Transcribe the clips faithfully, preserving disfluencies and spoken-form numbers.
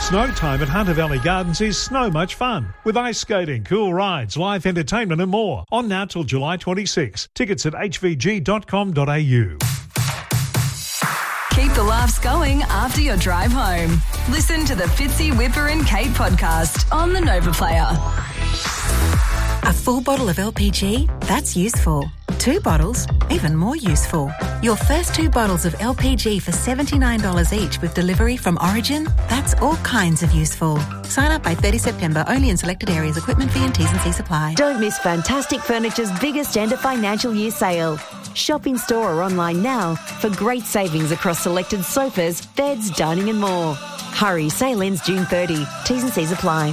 Snow time at Hunter Valley Gardens is so much fun, with ice skating, cool rides, live entertainment and more. On now till July twenty-sixth. Tickets at h v g dot com dot a u. Keep the laughs going after your drive home. Listen to the Fitzy, Whipper and Kate podcast on the Nova Player. A full bottle of L P G? That's useful. Two bottles? Even more useful. Your first two bottles of L P G for seventy-nine dollars each with delivery from Origin? That's all kinds of useful. Sign up by thirtieth of September, only in selected areas. Equipment fee and T's and C's apply. Don't miss Fantastic Furniture's biggest end of financial year sale. Shop in store or online now for great savings across selected sofas, beds, dining and more. Hurry, sale ends June thirtieth. T's and C's apply.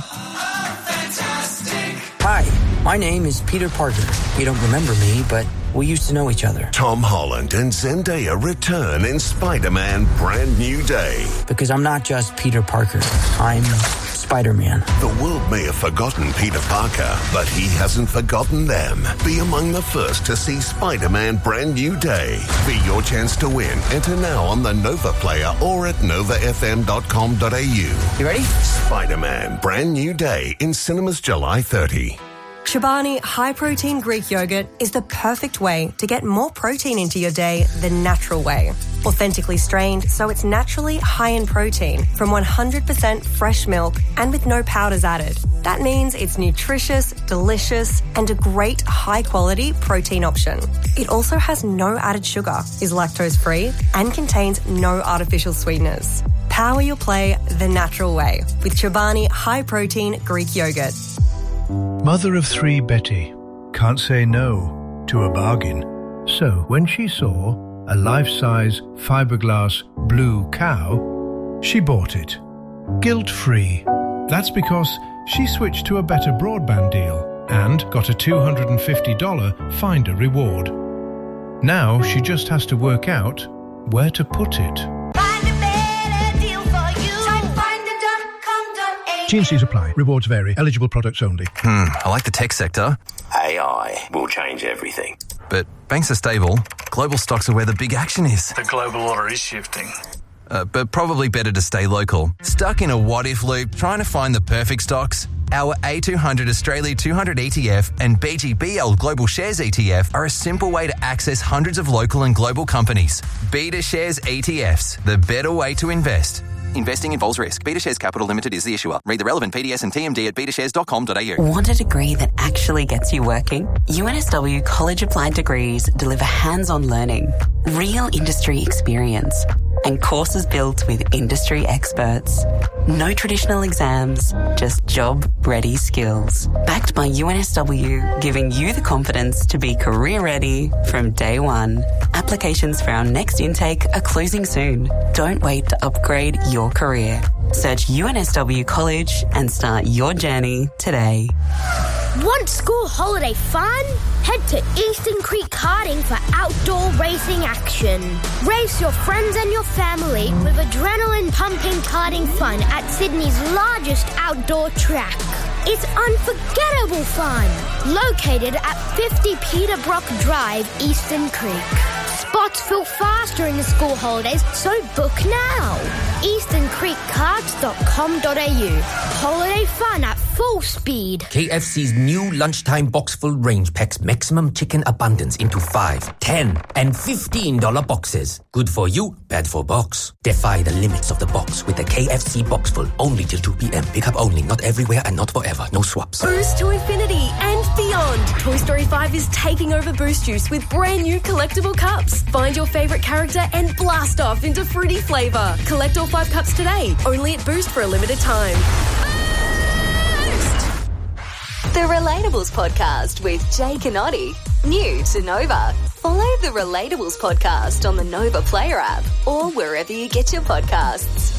Hi, my name is Peter Parker. You don't remember me, but we used to know each other. Tom Holland and Zendaya return in Spider-Man Brand New Day. Because I'm not just Peter Parker. I'm Spider-Man. The world may have forgotten Peter Parker, but he hasn't forgotten them. Be among the first to see Spider-Man Brand New Day. Be your chance to win. Enter now on the Nova Player or at nova f m dot com dot a u. You ready? Spider-Man Brand New Day in cinemas July thirtieth. Chobani High Protein Greek Yogurt is the perfect way to get more protein into your day the natural way. Authentically strained, so it's naturally high in protein from one hundred percent fresh milk and with no powders added. That means it's nutritious, delicious, and a great high-quality protein option. It also has no added sugar, is lactose-free, and contains no artificial sweeteners. Power your play the natural way with Chobani High Protein Greek Yogurt. Mother of three Betty can't say no to a bargain. So when she saw a life-size fiberglass blue cow, she bought it. Guilt-free. That's because she switched to a better broadband deal and got a two hundred fifty dollars Finder reward. Now she just has to work out where to put it. T and C's apply. Rewards vary. Eligible products only. Hmm, I like the tech sector. A I will change everything. But banks are stable. Global stocks are where the big action is. The global order is shifting. Uh, but probably better to stay local. Stuck in a what-if loop trying to find the perfect stocks? Our A two hundred Australia two hundred E T F and B G B L Global Shares E T F are a simple way to access hundreds of local and global companies. Beta Shares E T Fs, the better way to invest. Investing involves risk. Beta Shares Capital Limited is the issuer. Read the relevant P D S and T M D at beta shares dot com dot a u. Want a degree that actually gets you working? U N S W College Applied Degrees deliver hands-on learning, real industry experience, and courses built with industry experts. No traditional exams, just job-ready skills. Backed by U N S W, giving you the confidence to be career-ready from day one. Applications for our next intake are closing soon. Don't wait to upgrade your career. Search U N S W College and start your journey today. Want school holiday fun? Head to Eastern Creek Karting for outdoor racing action. Race your friends and your family with adrenaline-pumping karting fun at Sydney's largest outdoor track. It's unforgettable fun. Located at fifty Peterbrook Drive, Eastern Creek. Spots fill fast during the school holidays, so book now. eastern creek karts dot com dot a u. Holiday fun at full speed. K F C's new lunchtime box full range packs maximum chicken abundance into five, ten, and fifteen dollar boxes. Good for you, bad for box. Defy the limits of the box with the K F C box full only till two p.m. Pickup only, not everywhere and not forever. No swaps. Boost to infinity and beyond. Toy Story five is taking over Boost Juice with brand new collectible cups. Find your favourite character and blast off into fruity flavour. Collect all five cups today, only at Boost for a limited time. Boost! The Relatables Podcast with Jake and Oddie. New to Nova. Follow the Relatables Podcast on the Nova Player app or wherever you get your podcasts.